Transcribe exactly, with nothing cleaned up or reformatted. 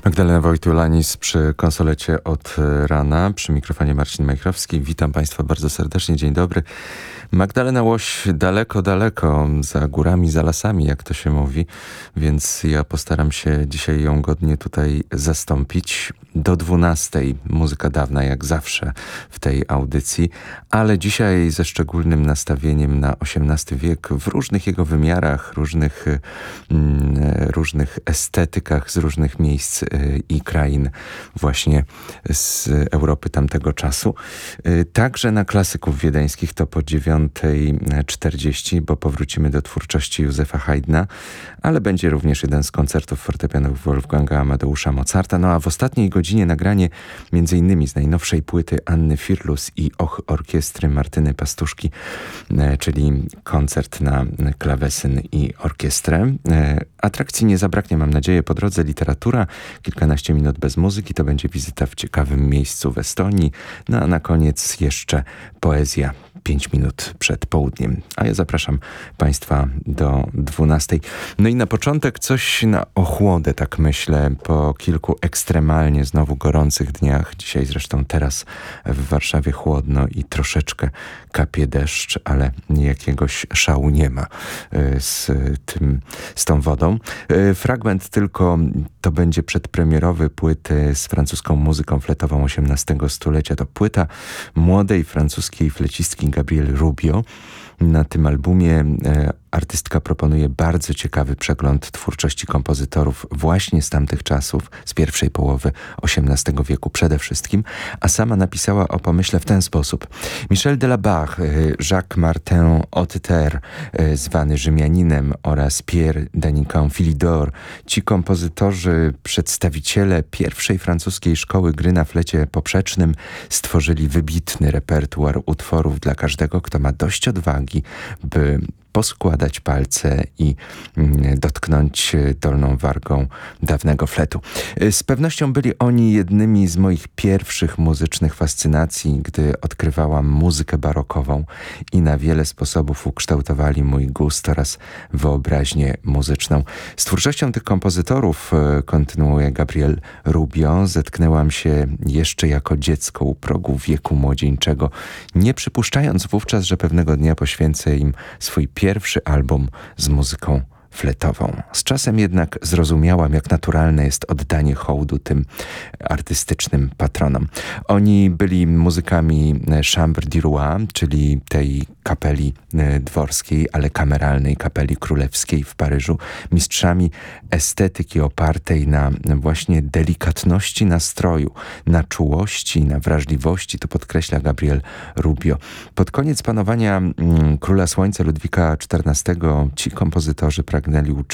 Magdalena Wojtulanis przy konsolecie od rana, przy mikrofonie Marcin Majchrowski. Witam Państwa bardzo serdecznie, dzień dobry. Magdalena Łoś daleko, daleko, za górami, za lasami, jak to się mówi, więc ja postaram się dzisiaj ją godnie tutaj zastąpić. Do dwunastej muzyka dawna, jak zawsze w tej audycji, ale dzisiaj ze szczególnym nastawieniem na osiemnasty wiek w różnych jego wymiarach, różnych, mm, różnych estetykach z różnych miejsc i krain właśnie z Europy tamtego czasu. Także na klasyków wiedeńskich to po dziewiątej czterdzieści, bo powrócimy do twórczości Józefa Haydna, ale będzie również jeden z koncertów fortepianowych Wolfganga Amadeusza Mozarta. No a w ostatniej godzinie nagranie między innymi z najnowszej płyty Anny Firlus i Och Orkiestry Martyny Pastuszki, czyli koncert na klawesyn i orkiestrę. Atrakcji nie zabraknie, mam nadzieję, po drodze literatura, kilkanaście minut bez muzyki, to będzie wizyta w ciekawym miejscu w Estonii, no a na koniec jeszcze poezja. Pięć minut przed południem, a ja zapraszam Państwa do dwunastej. No i na początek coś na ochłodę, tak myślę, po kilku ekstremalnie znowu gorących dniach. Dzisiaj zresztą teraz w Warszawie chłodno i troszeczkę kapie deszcz, ale jakiegoś szału nie ma z tym, z tą wodą. Fragment tylko, to będzie przedpremierowy płyty z francuską muzyką fletową osiemnastego stulecia. To płyta młodej francuskiej flecistki Gabrielle Rubio. Na tym albumie e, artystka proponuje bardzo ciekawy przegląd twórczości kompozytorów właśnie z tamtych czasów, z pierwszej połowy osiemnastego wieku przede wszystkim, a sama napisała o pomyśle w ten sposób. Michel Delabarre, Jacques Martin Hotteterre, e, zwany Rzymianinem, oraz Pierre Danican Philidor, ci kompozytorzy, przedstawiciele pierwszej francuskiej szkoły gry na flecie poprzecznym, stworzyli wybitny repertuar utworów dla każdego, kto ma dość odwagi, by poskładać palce i dotknąć dolną wargą dawnego fletu. Z pewnością byli oni jednymi z moich pierwszych muzycznych fascynacji, gdy odkrywałam muzykę barokową i na wiele sposobów ukształtowali mój gust oraz wyobraźnię muzyczną. Z twórczością tych kompozytorów, kontynuuje Gabrielle Rubio, zetknęłam się jeszcze jako dziecko u progu wieku młodzieńczego, nie przypuszczając wówczas, że pewnego dnia poświęcę im swój pierwszy album z muzyką fletową. Z czasem jednak zrozumiałam, jak naturalne jest oddanie hołdu tym artystycznym patronom. Oni byli muzykami Chambre du Roi, czyli tej kapeli dworskiej, ale kameralnej kapeli królewskiej w Paryżu, mistrzami estetyki opartej na właśnie delikatności nastroju, na czułości, na wrażliwości, to podkreśla Gabrielle Rubio. Pod koniec panowania mm, króla słońca Ludwika czternastego ci kompozytorzy pragnęli uczynić